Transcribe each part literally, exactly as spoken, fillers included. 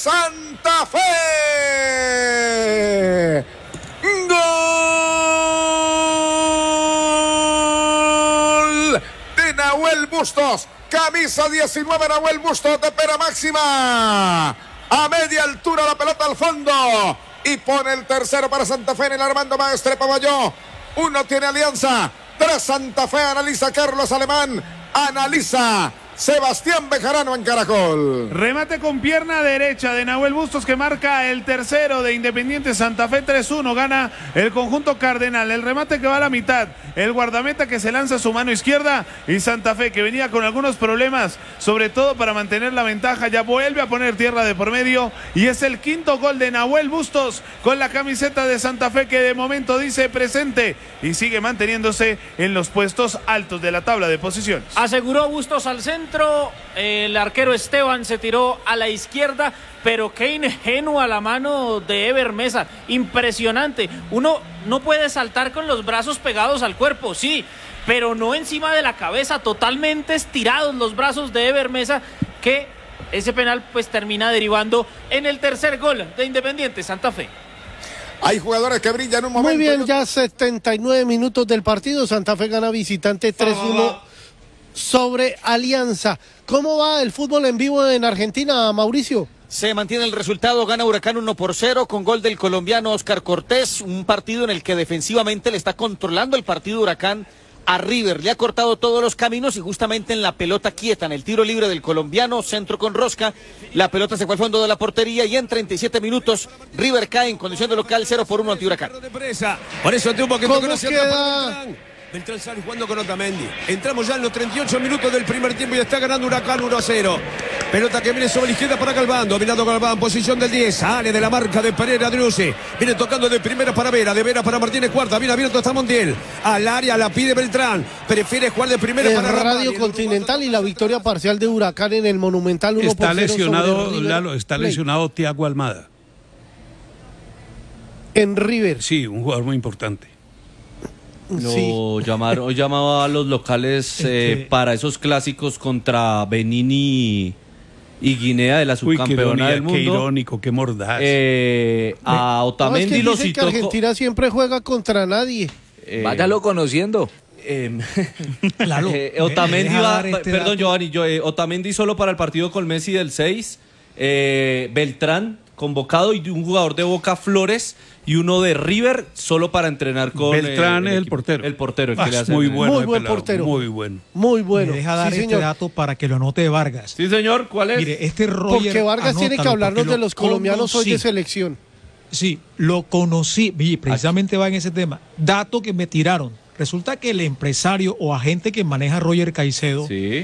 Santa Fe. ¡Gol de Nahuel Bustos! Camisa diecinueve, Nahuel Bustos de pera máxima. A media altura la pelota al fondo. Y pone el tercero para Santa Fe en el Armando Maestre Pavalló. Uno tiene Alianza. Tres Santa Fe. Analiza Carlos Alemán. Analiza Sebastián Bejarano en Caracol. Remate con pierna derecha de Nahuel Bustos que marca el tercero de Independiente Santa Fe. Tres uno gana el conjunto cardenal. El remate que va a la mitad, el guardameta que se lanza a su mano izquierda, y Santa Fe que venía con algunos problemas, sobre todo para mantener la ventaja, ya vuelve a poner tierra de por medio, y es el quinto gol de Nahuel Bustos con la camiseta de Santa Fe, que de momento dice presente y sigue manteniéndose en los puestos altos de la tabla de posiciones. Aseguró Bustos al centro. El arquero Esteban se tiró a la izquierda, pero qué ingenua la mano de Ever Mesa, impresionante. Uno no puede saltar con los brazos pegados al cuerpo, sí, pero no encima de la cabeza, totalmente estirados los brazos de Ever Mesa, que ese penal pues termina derivando en el tercer gol de Independiente Santa Fe. Hay jugadores que brillan un momento. Muy bien, ya setenta y nueve minutos del partido. Santa Fe gana visitante tres uno sobre Alianza. ¿Cómo va el fútbol en vivo en Argentina, Mauricio? Se mantiene el resultado, gana Huracán uno por cero con gol del colombiano Oscar Cortés, un partido en el que defensivamente le está controlando el partido Huracán a River, le ha cortado todos los caminos y justamente en la pelota quieta, en el tiro libre del colombiano, centro con rosca, la pelota se fue al fondo de la portería y en treinta y siete minutos River cae en condición de local cero por uno ante Huracán. Por eso tuvo que ¿Cómo queda? Beltrán sale jugando con Otamendi. Entramos ya en los treinta y ocho minutos del primer tiempo y está ganando Huracán uno a cero. Pelota que viene sobre la izquierda para Galván. Dominando Galván, posición del diez. Sale de la marca de Pereira Driussi. Viene tocando de primera para Vera. De Vera para Martínez Cuarta. Bien abierto está Montiel. Al área la pide Beltrán. Prefiere jugar de primera en para Radio Ramani. Continental y la victoria parcial de Huracán en el Monumental uno está por cero lesionado, sobre River Lalo, está Plate. lesionado Thiago Almada. En River. Sí, un jugador muy importante. Lo Sí. llamaron, hoy llamaba a los locales eh, Este- para esos clásicos contra Benín y, y Guinea de la Uy, qué subcampeona ironía, del mundo. qué irónico, qué mordaz. Eh, a No, es Otamendi que lo dicen que citó. Argentina siempre juega contra nadie. eh, Váyalo conociendo. eh, Lalo, eh, Otamendi deja va, dar este perdón dato. Giovanni, yo, eh, Otamendi solo para el partido con Messi del seis, eh, Beltrán convocado y un jugador de Boca, Flores, y uno de River solo para entrenar con Beltrán eh, es el equipo. portero. El portero, el Ah, que le es hace muy el- bueno, Muy el buen pelado, portero. muy bueno. Muy bueno. Me deja dar Sí, este señor. dato para que lo anote Vargas. Sí, señor, ¿cuál es? Mire, este Roger, Porque Vargas tiene que anótalo, hablarnos porque de lo los colombianos hoy de conocí. selección. Sí, lo conocí, y precisamente va en ese tema. Dato que me tiraron. Resulta que el empresario o agente que maneja a Roger Caicedo Sí.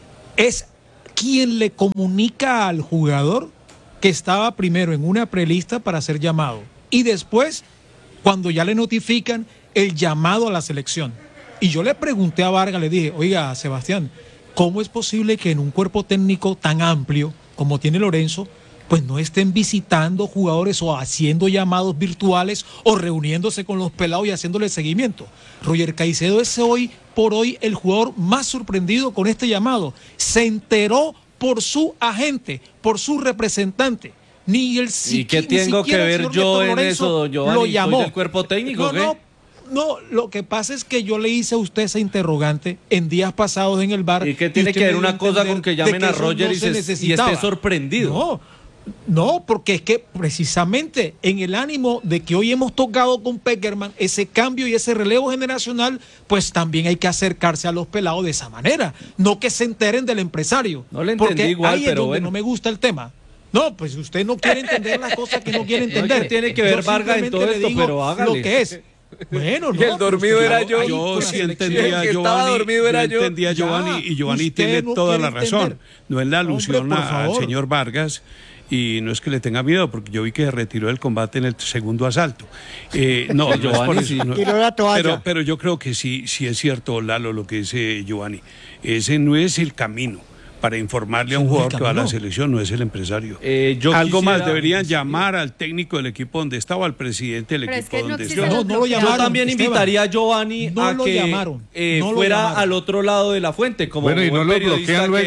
es quien le comunica al jugador que estaba primero en una prelista para ser llamado y después, cuando ya le notifican, el llamado a la selección. Y yo le pregunté a Vargas, le dije, oiga, Sebastián, ¿cómo es posible que en un cuerpo técnico tan amplio como tiene Lorenzo, pues no estén visitando jugadores o haciendo llamados virtuales o reuniéndose con los pelados y haciéndole seguimiento? Roger Caicedo es hoy por hoy el jugador más sorprendido con este llamado. Se enteró por su agente, por su representante. Ni el ¿Y qué tengo que ver yo en eso, don Giovanni? Lo ¿Soy llamó. del cuerpo técnico No, o qué? no, no, lo que pasa es que yo le hice a usted esa interrogante en días pasados en el bar. ¿Y qué tiene usted que ver me dio una cosa entender con que de llamen a eso Roger no y, se se- y necesitaba? esté sorprendido? No, no, porque es que precisamente en el ánimo de que hoy hemos tocado con Peckerman ese cambio y ese relevo generacional, pues también hay que acercarse a los pelados de esa manera, no que se enteren del empresario. No le entendí porque igual, ahí es pero donde bueno. no me gusta el tema. No, pues usted no quiere entender las cosas que no quiere No, entender. ¿qué tiene que ver Yo Vargas en simplemente todo le esto? digo Pero hágale. lo que es. Bueno, no, Y el dormido pues, era usted- yo. ahí Yo con la sí selección. entendía a El que estaba Giovanni, dormido era yo yo. entendía a Giovanni Ya, y Giovanni usted tiene no toda quiere la razón. entender. No es la Hombre, alusión por a- al favor. señor Vargas y no es que le tenga miedo porque yo vi que se retiró del combate en el segundo asalto. Eh, no, no es Giovanni por eso, sí. no. Tiró la toalla. pero, pero yo creo que sí, sí es cierto, Lalo, lo que dice Giovanni. Ese no es el camino para informarle a un Ese no es el jugador que va a la camino. selección, no es el empresario. Eh, yo Algo más, quisiera- deberían llamar al técnico del equipo donde estaba, al presidente del Pero es equipo que no donde existe estaba. No, no lo Yo llamaron. también Esteban. invitaría a Giovanni No a lo que llamaron, eh, no lo fuera llamaron. al otro lado de la fuente, como Bueno, ¿y buen no lo periodista bloquean luego? que es.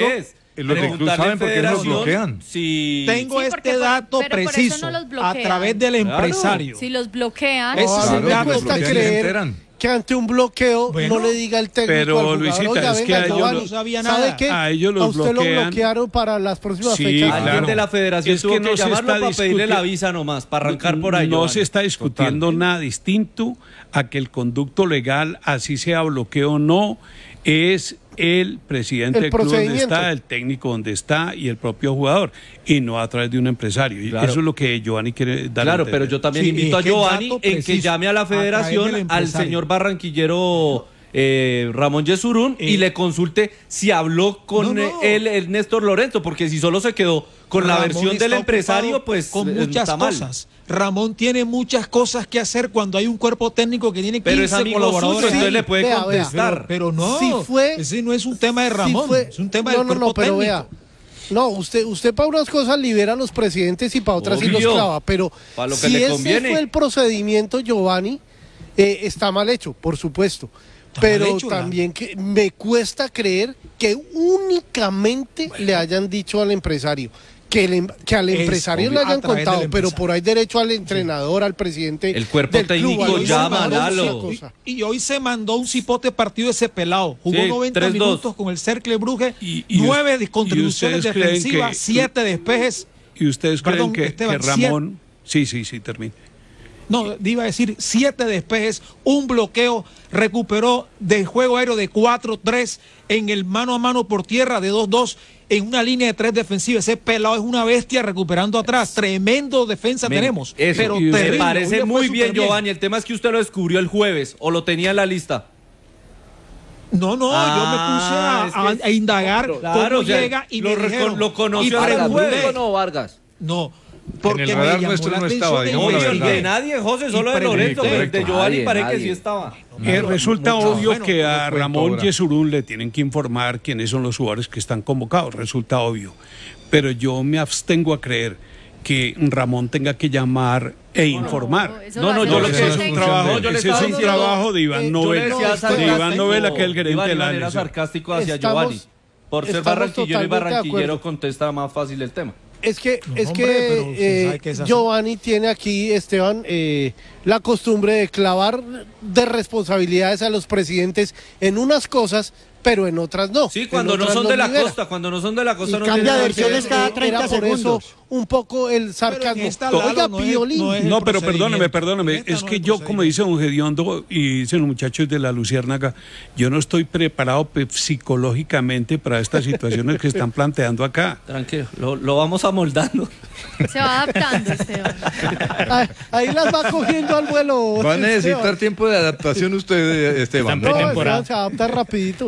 Los de club saben por qué no los bloquean. Si... Tengo Sí, porque este por- dato pero por eso preciso no los a bloquean. través del Claro. empresario. Si los bloquean, Ese es a el mí me dato cuesta preciso. creer que ante un bloqueo Bueno, no le diga el técnico pero, al jugador, Luisita, "Oiga, es que venga, a ellos Giovanni, no sabía ¿sabe nada. qué? A ellos los usted lo bloquean. bloquearon para las próximas Sí, fechas". Alguien claro. de la federación Es tuvo que que, no se llamarlo está para pedirle la discuti- visa nomás, para arrancar por ahí. No Giovanni. se está discutiendo nada distinto a que el conducto legal, así sea bloqueo o no, es el presidente El del club donde procedimiento. está, el técnico donde está y el propio jugador, y no a través de un empresario. Y Claro. eso es lo que Giovanni quiere dar. Claro, a pero entender. yo también Sí, invito es a que el Giovanni dato en que preciso, llame a la a través del federación, al empresario. señor barranquillero eh, Ramón Yesurún y Eh. le consulte si habló con No, eh, no. él, el Néstor Lorenzo, porque si solo se quedó con la Ramón versión está del empresario, ocupado pues con eh, muchas está mal. cosas. Ramón tiene muchas cosas que hacer cuando hay un cuerpo técnico que tiene Pero es quince amigo colaboradores. suyo, entonces le puede Vea, vea. contestar. Pero no, Si fue- ese no es un tema de Ramón, Sí fue- es un tema no, del no, cuerpo no, pero técnico. vea. No, usted, usted para unas cosas libera a los presidentes y para otras sí Obvio. los clava, pero Pa' lo que si le ese conviene. fue el procedimiento, Giovanni, eh, está mal hecho, por supuesto. Está Pero mal hecho, también que me cuesta creer que únicamente le hayan dicho al empresario. Que, el em- que al Es empresario obvio, le hayan a través contado, del pero empresario. por ahí derecho al entrenador, al presidente. El cuerpo del club, técnico a los llama, jugadores, Lalo. otra cosa. Y, y hoy se mandó un cipote partido ese pelado. Jugó Sí, noventa tres dos. minutos con el Cercle Brugge, Y- y nueve us- de y contribuciones ustedes creen defensivas, que- siete despejes. ¿Y ustedes Perdón, creen que, Esteban, que Ramón... Sí, sí, sí, termine. No, iba a decir siete despejes, un bloqueo, recuperó del juego aéreo de cuatro tres en el mano a mano por tierra de dos dos en una línea de tres defensiva. Ese pelado es una bestia recuperando atrás. Tremendo defensa Men, tenemos. eso, pero y usted- me terrible, parece hoy le fue muy bien, súper Giovanni. El tema es que usted lo descubrió el jueves o lo tenía en la lista. No, no, Ah, yo me puse a, es que- a- a indagar Claro, cómo o sea, llega y lo me reco- dijeron, lo conoció y hasta el pregunté. jueves. no, Vargas. No, porque En el me radar llamó nuestro la no atención estaba, el digamos la Oye, incidente. verdad. de nadie, José, Y solo de pregunté. Lorenzo, pero el de Correcto. Giovanni Nadie, parece que nadie. sí estaba. Eh, resulta mucho. obvio Bueno, que a cuento Ramón ahora. Yesurún le tienen que informar quiénes son los jugadores que están convocados, resulta obvio. Pero yo me abstengo a creer que Ramón tenga que llamar e informar. eso No, lo no, hace yo el lo que Ese es es un técnico. trabajo, No, yo le ese estaba es un diciendo- trabajo de Iván Eh, yo le Novela, decía de sarcástico. Iván Novela, que es el gerente Iván, de la Iván era alianza. sarcástico hacia Estamos- Giovanni. Por ser estamos barranquillero y totalmente de barranquillero acuerdo. contesta más fácil el tema. Es que, No, es hombre, que pero usted eh, sabe que es así. Giovanni tiene aquí, Esteban, eh, la costumbre de clavar de responsabilidades a los presidentes en unas cosas, pero en otras no. Sí, En cuando no otras son los de la libera. costa, cuando no son de la costa Y no cambia tienen de nada que ver. versiones cada Eh, treinta era por segundos. eso un poco el sarcasmo. Pero en esta, Oiga, Lalo, no es- Piolín. no es el No, pero perdóneme, procedimiento. perdóneme. Esta Es no que el yo, como procedimiento. dice un Gediondo y dicen los muchachos de la Luciérnaga, yo no estoy preparado pe- psicológicamente para estas situaciones que están planteando acá. Tranquilo, lo, lo vamos amoldando. Se va adaptando, Esteban. Ahí, ahí las va cogiendo al vuelo. Va a necesitar Esteban. tiempo de adaptación usted, Esteban. No, Esteban se adapta rapidito.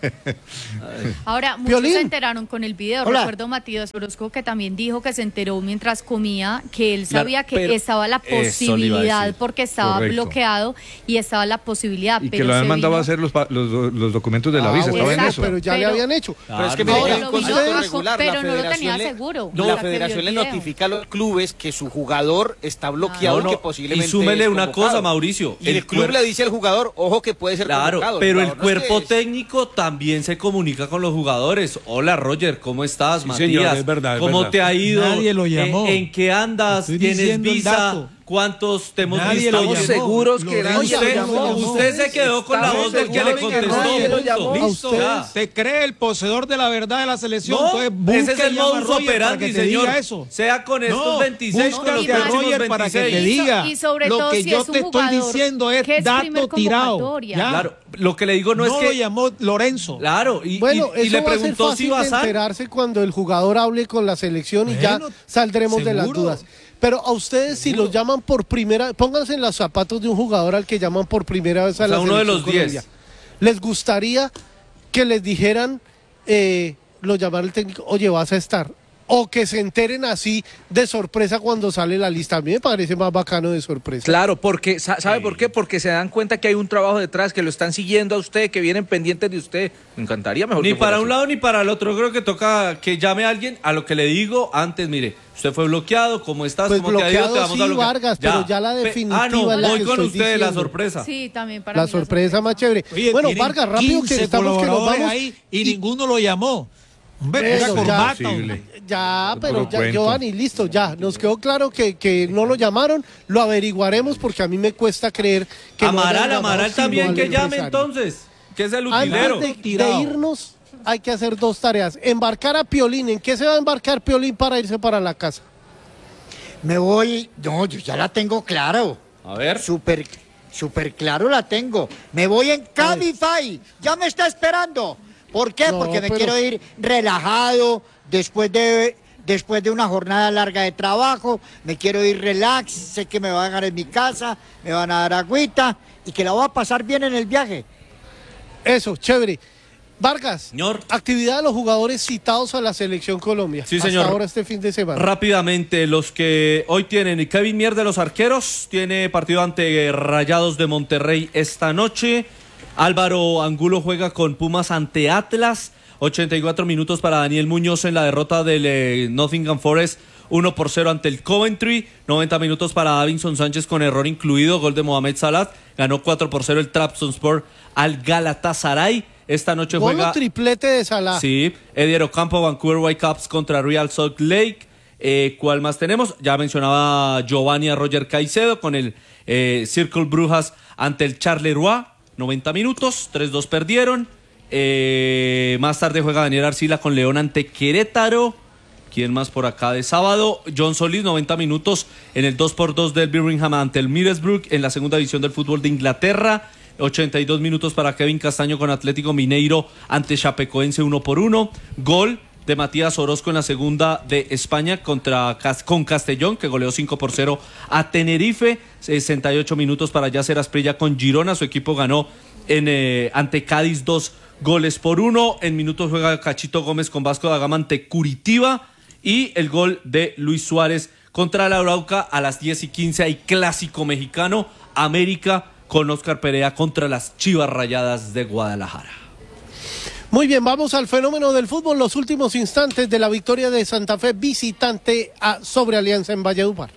Ahora, muchos Piolín. se enteraron con el video. Hola. Recuerdo Matías Orozco que también dijo que se enteró mientras comía, que él Claro, sabía que pero estaba la eso le iba a posibilidad decir. porque estaba Correcto. bloqueado y estaba la posibilidad. Y que pero lo habían se mandado vino- a hacer los, pa- los, los documentos de la Ah, visa. bueno, Estaba en exacto. eso. pero ya le Pero- habían hecho. Pero es que mire, Ahora, hay un lo concepto vino, regular. pero la no lo tenía federación le- seguro. No, hasta la que federación vio le el video. notifica a los clubes que su jugador está bloqueado No, no, y que posiblemente y súmele es una convocado. cosa, Mauricio, Y el, el club cuer- le dice al jugador, ojo que puede ser Claro, convocado. pero el jugador no es que cuerpo es- técnico también se comunica con los jugadores. Hola, Roger, ¿cómo estás? Sí, Matías, señor, es verdad, es ¿cómo verdad. te ha ido? Nadie lo llamó. ¿En, en qué andas? Estoy ¿Tienes diciendo el visa? dato. ¿Cuántos te hemos Nadie visto? lo Estamos llamó. seguros que Lorenzo nadie lo Usted, llamó. usted se quedó con la Estamos voz del que le seguros que contestó. nadie lo punto. llamó. A Listo, ustedes. ya. Se cree el poseedor de la verdad de la selección. No, Entonces, busque ese es el y llama a modus Roger para operandi, que te señor. diga eso. Sea con estos No, veintiséis, con los búscate a próximos Roger para que te veintiséis. diga. Y sobre lo todo que si yo es un te estoy jugador diciendo es que es dato primer tirado. convocatoria. Ya. Claro, lo que le digo no, No, es lo que... llamó Lorenzo. Claro, y, Bueno, y- y eso le va a ser preguntó fácil si iba a de San. enterarse cuando el jugador hable con la selección y ya Bueno, saldremos de las seguro. dudas. Pero a ustedes si los llaman por primera, pónganse en los zapatos de un jugador al que llaman por primera vez a O sea, la uno de selección los Colombia. diez. ¿Les gustaría que les dijeran, eh, lo llamara el técnico, oye, vas a estar? O que se enteren así de sorpresa cuando sale la lista. A mí me parece más bacano de sorpresa. Claro, porque sa- ¿sabe por qué? Porque se dan cuenta que hay un trabajo detrás, que lo están siguiendo a usted, que vienen pendientes de usted. Me encantaría mejor Ni que fuera para un así. lado ni para el otro. Creo que toca que llame a alguien a lo que le digo antes. Mire, usted fue bloqueado, ¿cómo estás? Pues ¿Cómo te ha ido? bloqueado Te vamos sí, a bloquear. Vargas, pero ya la Pe- definitiva Ah, no, es la voy que con estoy usted, la diciendo. sorpresa. Sí, también para La mí sorpresa más chévere. Oye, bueno, tienen Vargas, rápido que quince estamos que nos colaboradores vamos. ahí y, ninguno lo llamó. Hombre, esa Pero corbata, ya, hombre. ya, pero puro ya, cuento. Giovanni, listo, ya. Nos quedó claro que, que no lo llamaron, lo averiguaremos porque a mí me cuesta creer que no Amaral, hayan llamado Amaral sino también al que llame empresario. entonces, que es el utilero. Antes de, de irnos, hay que hacer dos tareas. Embarcar a Piolín. ¿En qué se va a embarcar Piolín para irse para la casa? Me voy, no, yo ya la tengo claro. A ver. Súper, súper claro la tengo. Me voy en Cabify. Ya me está esperando. ¿Por qué? No, Porque me pero- quiero ir relajado después de, después de una jornada larga de trabajo. Me quiero ir relax. Sé que me van a dar en mi casa, me van a dar agüita y que la voy a pasar bien en el viaje. Eso, chévere. Vargas, Señor. actividad de los jugadores citados a la Selección Colombia. Sí, hasta señor. ahora este fin de semana. Rápidamente, los que hoy tienen Kevin Mier de los arqueros, tiene partido ante Rayados de Monterrey esta noche. Álvaro Angulo juega con Pumas ante Atlas. ochenta y cuatro minutos para Daniel Muñoz en la derrota del eh, Nottingham Forest. uno por cero ante el Coventry. noventa minutos para Davinson Sánchez con error incluido. Gol de Mohamed Salah. Ganó cuatro por cero el Trabzonspor al Galatasaray. Esta noche Gol o juega... triplete de Salah. Sí, Eddie Ocampo, Vancouver Whitecaps contra Real Salt Lake. Eh, ¿Cuál más tenemos? Ya mencionaba Giovanni a Roger Caicedo con el eh, Circle Brujas ante el Charleroi. noventa minutos, tres dos perdieron. Eh, más tarde juega Daniel Arcila con León ante Querétaro. ¿Quién más por acá de sábado? John Solís, noventa minutos en el dos por dos del Birmingham ante el Middlesbrough en la segunda división del fútbol de Inglaterra. ochenta y dos minutos para Kevin Castaño con Atlético Mineiro ante Chapecoense uno por uno. Gol de Matías Orozco en la segunda de España contra con Castellón, que goleó cinco por cero a Tenerife. sesenta y ocho minutos para Yasser Asprilla con Girona. Su equipo ganó en, eh, ante Cádiz dos goles por uno. En minutos juega Cachito Gómez con Vasco da Gama ante Curitiba. Y el gol de Luis Suárez contra la Arauca a las diez y quince. Hay clásico mexicano, América con Oscar Perea contra las Chivas Rayadas de Guadalajara. Muy bien, vamos al fenómeno del fútbol. Los últimos instantes de la victoria de Santa Fe visitante a, sobre Alianza en Valledupar.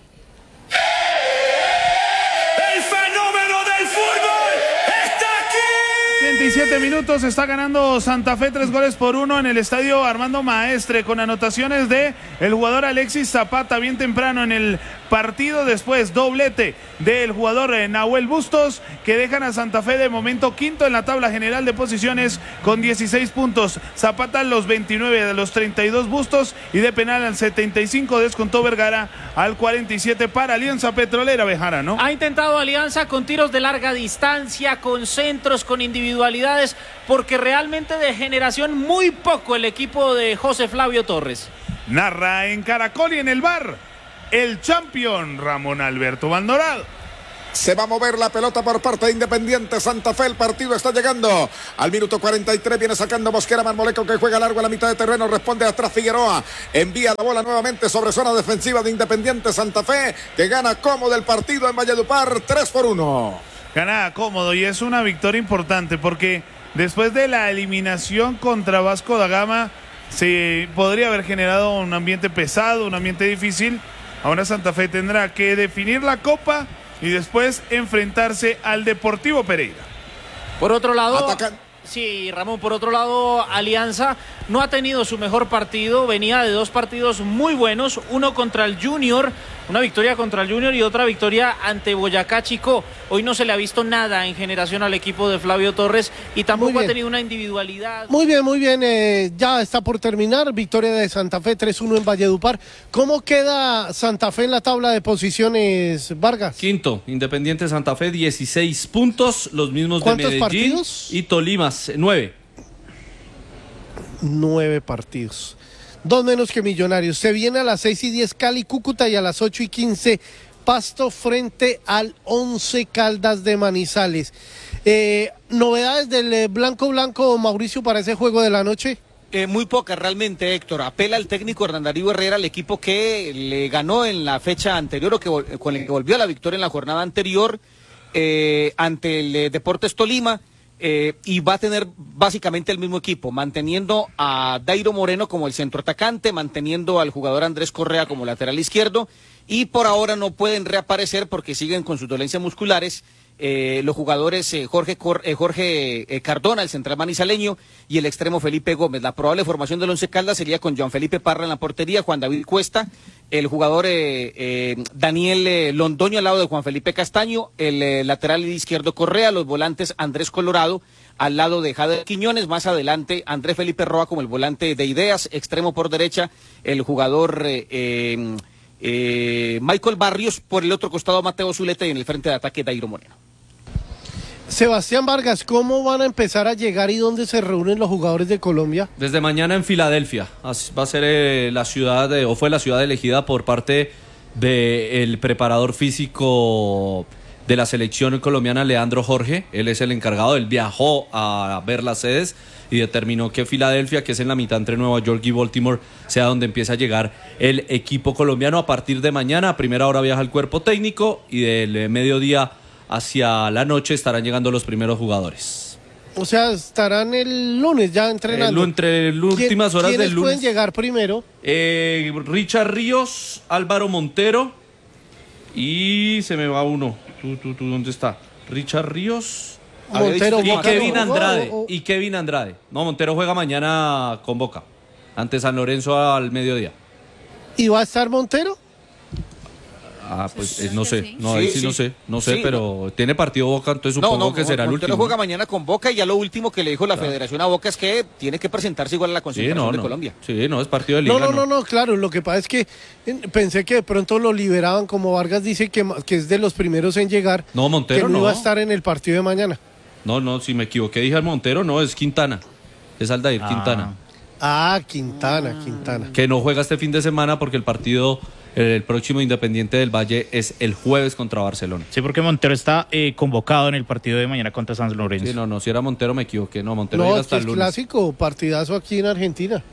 ¡El fenómeno del fútbol está aquí! ciento siete minutos, está ganando Santa Fe tres goles por uno en el estadio Armando Maestre, con anotaciones de el jugador Alexis Zapata bien temprano en el partido. Después doblete del jugador Nahuel Bustos, que dejan a Santa Fe de momento quinto en la tabla general de posiciones con dieciséis puntos. Zapata a los veintinueve de los treinta y dos Bustos, y de penal al setenta y cinco descontó Vergara al cuarenta y siete para Alianza Petrolera. Bejara, ¿no? Ha intentado Alianza con tiros de larga distancia, con centros, con individualidades, porque realmente de generación muy poco el equipo de José Flavio Torres. Narra en Caracol y en el bar el campeón Ramón Alberto Maldonado. Se va a mover la pelota por parte de Independiente Santa Fe. El partido está llegando al minuto cuarenta y tres. Viene sacando Mosquera Marmoleco, que juega largo a la mitad de terreno. Responde atrás Figueroa. Envía la bola nuevamente sobre zona defensiva de Independiente Santa Fe, que gana cómodo el partido en Valledupar tres por uno. Gana cómodo y es una victoria importante porque después de la eliminación contra Vasco da Gama se podría haber generado un ambiente pesado, un ambiente difícil. Ahora Santa Fe tendrá que definir la Copa y después enfrentarse al Deportivo Pereira. Por otro lado, Atacan. sí, Ramón, por otro lado, Alianza no ha tenido su mejor partido, venía de dos partidos muy buenos, uno contra el Junior, una victoria contra el Junior y otra victoria ante Boyacá Chicó. Hoy no se le ha visto nada en generación al equipo de Flavio Torres y tampoco ha tenido una individualidad. Muy bien, muy bien, eh, ya está por terminar, victoria de Santa Fe tres uno en Valledupar. ¿Cómo queda Santa Fe en la tabla de posiciones, Vargas? Quinto, Independiente Santa Fe, dieciséis puntos, los mismos de ¿Cuántos Medellín partidos? y Tolimas, nueve. Nueve partidos. Dos menos que Millonarios. Se viene a las seis y diez Cali, Cúcuta, y a las ocho y quince Pasto frente al Once Caldas de Manizales. Eh, ¿Novedades del eh, Blanco Blanco, Mauricio, para ese juego de la noche? Eh, muy pocas realmente, Héctor. Apela el técnico Hernán Darío Herrera, el equipo que le ganó en la fecha anterior o que vol- con el que volvió a la victoria en la jornada anterior eh, ante el eh, Deportes Tolima. Eh, y va a tener básicamente el mismo equipo, manteniendo a Dairo Moreno como el centroatacante, manteniendo al jugador Andrés Correa como lateral izquierdo, y por ahora no pueden reaparecer porque siguen con sus dolencias musculares eh, los jugadores eh, Jorge, Cor, eh, Jorge eh, Cardona, el central manizaleño, y el extremo Felipe Gómez. La probable formación del Once Caldas sería con Joan Felipe Parra en la portería, Juan David Cuesta, el jugador eh, eh, Daniel eh, Londoño al lado de Juan Felipe Castaño, el eh, lateral izquierdo Correa, los volantes Andrés Colorado al lado de Jader Quiñones, más adelante Andrés Felipe Roa como el volante de ideas, extremo por derecha el jugador eh, eh, eh, Michael Barrios, por el otro costado Mateo Zuleta y en el frente de ataque Dairo Moreno. Sebastián Vargas, ¿cómo van a empezar a llegar y dónde se reúnen los jugadores de Colombia? Desde mañana en Filadelfia. Va a ser eh, la ciudad, de, o fue la ciudad elegida por parte del preparador físico de la selección colombiana, Leandro Jorge. Él es el encargado, él viajó a ver las sedes y determinó que Filadelfia, que es en la mitad entre Nueva York y Baltimore, sea donde empieza a llegar el equipo colombiano. A partir de mañana, a primera hora viaja el cuerpo técnico y del mediodía hacia la noche estarán llegando los primeros jugadores. O sea, estarán el lunes ya entrenando. El, entre las últimas horas del lunes. ¿Quiénes pueden llegar primero? Eh, Richard Ríos, Álvaro Montero y se me va uno. ¿Tú, tú, tú, ¿dónde está? Richard Ríos. Montero, y Boca, Kevin no, Andrade. oh, oh. Y Kevin Andrade. No, Montero juega mañana con Boca. Ante San Lorenzo al mediodía. ¿Y va a estar Montero? Ah, pues eh, no sé, no, Sí, ahí sí, sí. no sé, no sé, Sí, pero tiene partido Boca, entonces supongo no, no, que será el Montero último. juega mañana con Boca y ya lo último que le dijo la Claro. Federación a Boca es que tiene que presentarse igual a la Sí, concentración no, de no. Colombia. Sí, no, es partido de liga. No, no, no, no, claro, lo que pasa es que eh, pensé que de pronto lo liberaban, como Vargas dice que, ma- que es de los primeros en llegar, No, Montero que no, no. iba a estar en el partido de mañana. No, no, si me equivoqué dije al Montero, no, es Quintana. Es Aldair Ah. Quintana. Ah, Quintana, Quintana. Que no juega este fin de semana porque el partido, el próximo Independiente del Valle, es el jueves contra Barcelona. Sí, porque Montero está eh, convocado en el partido de mañana contra San Lorenzo. Sí, no, no, si era Montero me equivoqué, no, Montero No, llega es que hasta es el lunes. clásico, partidazo aquí en Argentina.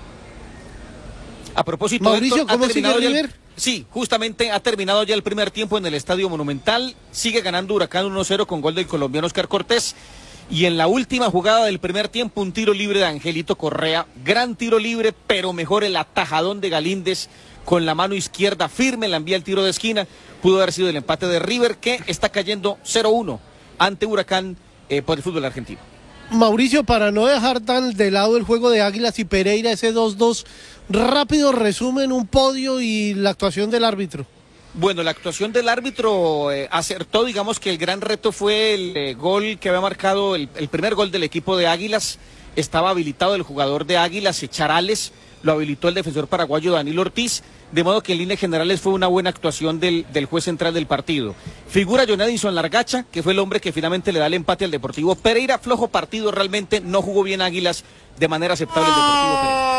A propósito, Mauricio, Héctor, ¿ha ¿cómo sigue terminado ya el- River? Sí, justamente ha terminado ya el primer tiempo en el Estadio Monumental. Sigue ganando Huracán uno cero con gol del colombiano Oscar Cortés. Y en la última jugada del primer tiempo, un tiro libre de Angelito Correa. Gran tiro libre, pero mejor el atajadón de Galíndez con la mano izquierda firme, la envía el tiro de esquina. Pudo haber sido el empate de River, que está cayendo cero uno ante Huracán eh, por el fútbol argentino. Mauricio, para no dejar tan de lado el juego de Águilas y Pereira, ese dos dos, rápido resumen, un podio y la actuación del árbitro. Bueno, la actuación del árbitro eh, acertó, digamos que el gran reto fue el eh, gol que había marcado, el, el primer gol del equipo de Águilas. Estaba habilitado el jugador de Águilas, Charales, lo habilitó el defensor paraguayo Danilo Ortiz, de modo que en líneas generales fue una buena actuación del, del juez central del partido. Figura John Edison Largacha, que fue el hombre que finalmente le da el empate al Deportivo Pereira. Flojo partido, realmente no jugó bien Águilas, de manera aceptable el Deportivo Pereira.